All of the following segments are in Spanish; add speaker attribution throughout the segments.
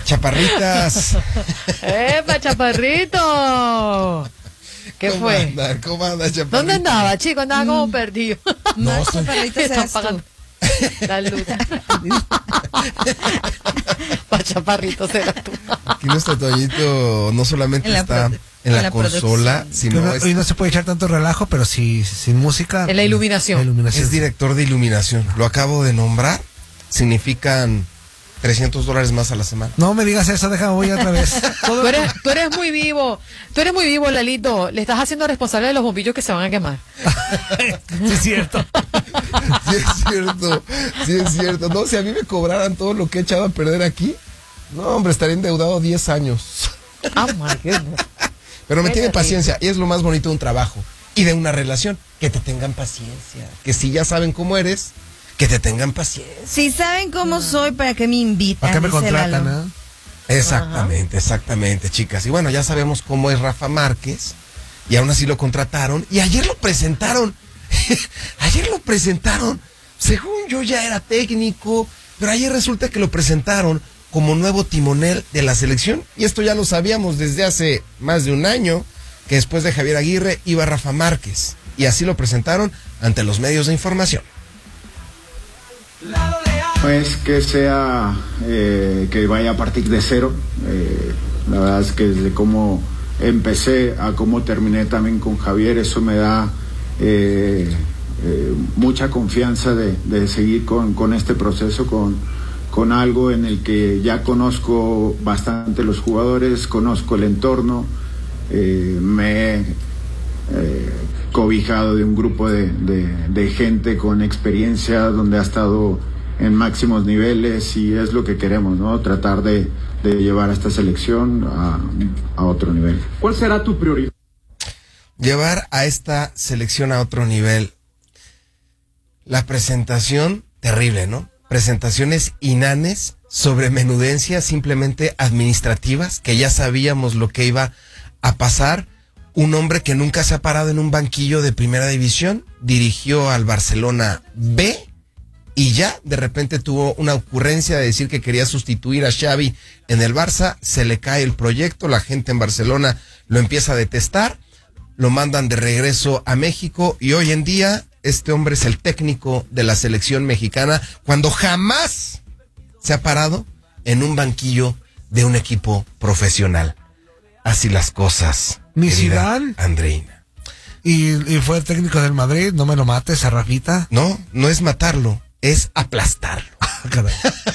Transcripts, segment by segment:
Speaker 1: Chaparritas.
Speaker 2: ¡Epa, chaparrito! ¿Qué fue?
Speaker 1: ¿Cómo anda, chaparrito?
Speaker 2: ¿Dónde andaba, chico? Andaba como perdido.
Speaker 3: No, chaparrito, seas tú.
Speaker 2: La luz. Pa' chaparrito será tú.
Speaker 1: Aquí nuestro Toñito no solamente está en la consola, sino
Speaker 4: hoy no se puede echar tanto relajo, pero sí, sin música.
Speaker 2: En la iluminación.
Speaker 1: Es director de iluminación. Lo acabo de nombrar. Significan $300 más a la semana.
Speaker 4: No me digas eso, déjame voy otra vez.
Speaker 2: Tú eres muy vivo. Tú eres muy vivo, Lalito. Le estás haciendo responsable de los bombillos que se van a quemar.
Speaker 4: Sí, es cierto.
Speaker 1: Sí, es cierto. Sí, es cierto. No, si a mí me cobraran todo lo que he echado a perder aquí, no, hombre, estaría endeudado 10 años.
Speaker 2: Oh my goodness.
Speaker 1: Pero me tienen paciencia, y es lo más bonito de un trabajo y de una relación, que te tengan paciencia, que si ya saben cómo eres, que te tengan paciencia.
Speaker 3: Si saben cómo soy, ¿para qué me invitan?
Speaker 4: ¿Para qué me
Speaker 3: Dice
Speaker 4: contratan,
Speaker 3: Lalo.
Speaker 1: Exactamente, chicas. Y bueno, ya sabemos cómo es Rafa Márquez, y aún así lo contrataron, y ayer lo presentaron. Según yo ya era técnico, pero ayer resulta que lo presentaron como nuevo timonel de la selección, y esto ya lo sabíamos desde hace más de un año, que después de Javier Aguirre iba Rafa Márquez, y así lo presentaron ante los medios de información.
Speaker 5: Pues que sea, que vaya a partir de cero. La verdad es que desde cómo empecé a cómo terminé también con Javier, eso me da mucha confianza de seguir con este proceso, con algo en el que ya conozco bastante los jugadores, conozco el entorno, me he cobijado de un grupo de gente con experiencia donde ha estado en máximos niveles, y es lo que queremos, ¿no? Tratar de llevar a esta selección a otro nivel.
Speaker 6: ¿Cuál será tu prioridad?
Speaker 1: Llevar a esta selección a otro nivel. La presentación, terrible, ¿no? Presentaciones inanes sobre menudencias simplemente administrativas, que ya sabíamos lo que iba a pasar. Un hombre que nunca se ha parado en un banquillo de primera división, dirigió al Barcelona B, y ya de repente tuvo una ocurrencia de decir que quería sustituir a Xavi en el Barça. Se le cae el proyecto, la gente en Barcelona lo empieza a detestar, lo mandan de regreso a México, y hoy en día este hombre es el técnico de la selección mexicana, cuando jamás se ha parado en un banquillo de un equipo profesional. Así las cosas,
Speaker 4: Ni
Speaker 1: querida
Speaker 4: Zidane.
Speaker 1: Andreina.
Speaker 4: Y fue el técnico del Madrid, no me lo mates a Rafita.
Speaker 1: No, no es matarlo, es aplastarlo.
Speaker 4: Caray.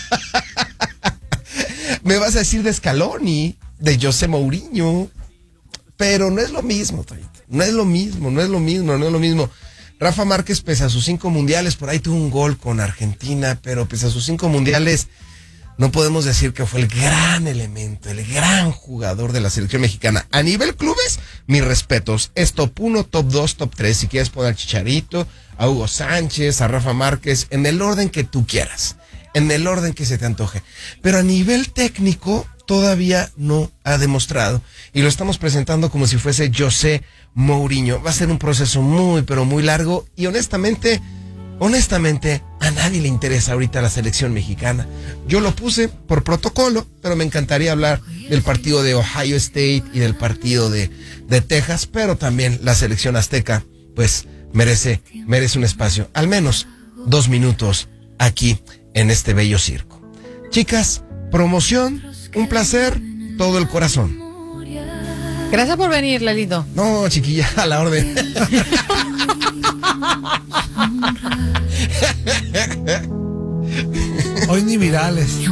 Speaker 1: Me vas a decir de Scaloni, de José Mourinho, pero no es lo mismo, Toñito. No es lo mismo. Rafa Márquez, pese a sus 5 mundiales, por ahí tuvo un gol con Argentina, pero pese a sus 5 mundiales, no podemos decir que fue el gran elemento, el gran jugador de la selección mexicana. A nivel clubes, mis respetos. Es top 1, top 2, top 3. Si quieres poner a Chicharito, a Hugo Sánchez, a Rafa Márquez, en el orden que tú quieras, en el orden que se te antoje. Pero a nivel técnico, todavía no ha demostrado. Y lo estamos presentando como si fuese José Mourinho. Va a ser un proceso muy, pero muy largo. Y honestamente, a nadie le interesa ahorita la selección mexicana. Yo lo puse por protocolo, pero me encantaría hablar del partido de Ohio State y del partido de Texas, pero también la selección azteca, pues, merece un espacio, al menos 2 minutos aquí en este bello circo. Chicas, promoción, un placer, todo el corazón.
Speaker 2: Gracias por venir, Lalito.
Speaker 1: No, chiquilla, a la orden.
Speaker 4: Hoy ni virales.